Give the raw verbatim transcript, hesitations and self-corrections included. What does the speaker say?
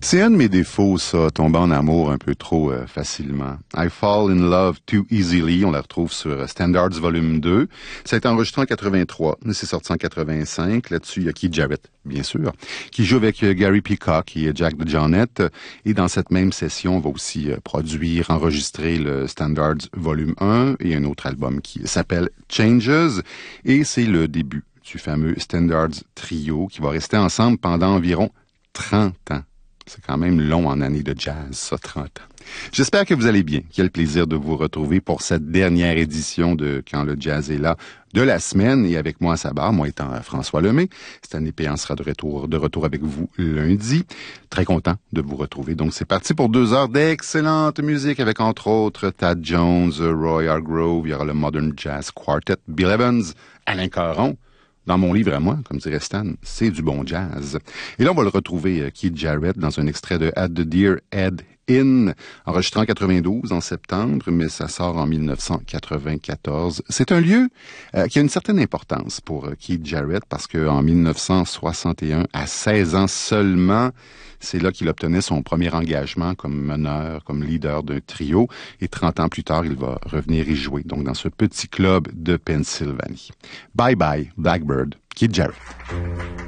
C'est un de mes défauts, ça, tomber en amour un peu trop euh, facilement. I Fall in Love Too Easily, on la retrouve sur euh, Standards Volume deux. Ça a été enregistré en quatre-vingt-trois, mais c'est sorti en quatre-vingt-cinq. Là-dessus, il y a Keith Jarrett, bien sûr, qui joue avec euh, Gary Peacock et Jack DeJohnette. Et dans cette même session, on va aussi euh, produire, enregistrer le Standards Volume un et un autre album qui s'appelle Changes. Et c'est le début du fameux Standards Trio qui va rester ensemble pendant environ trente ans. C'est quand même long en années de jazz, ça, trente ans. J'espère que vous allez bien. Quel plaisir de vous retrouver pour cette dernière édition de Quand le jazz est là de la semaine. Et avec moi à sa barre, moi étant François Lemay. Stanley Péan sera de retour, de retour avec vous lundi. Très content de vous retrouver. Donc c'est parti pour deux heures d'excellente musique avec entre autres Thad Jones, Roy Hargrove, il y aura le Modern Jazz Quartet, Bill Evans, Alain Caron. Dans mon livre à moi, comme dirait Stan, c'est du bon jazz. Et là, on va le retrouver, euh, Keith Jarrett, dans un extrait de At the Deer Head Inn, enregistré en quatre-vingt-douze, en septembre, mais ça sort en dix-neuf cent quatre-vingt-quatorze. C'est un lieu euh, qui a une certaine importance pour euh, Keith Jarrett, parce qu'en dix-neuf cent soixante et un, à seize ans seulement, c'est là qu'il obtenait son premier engagement comme meneur, comme leader d'un trio. Et trente ans plus tard, il va revenir y jouer, donc dans ce petit club de Pennsylvanie. Bye bye, Blackbird, Keith Jarrett.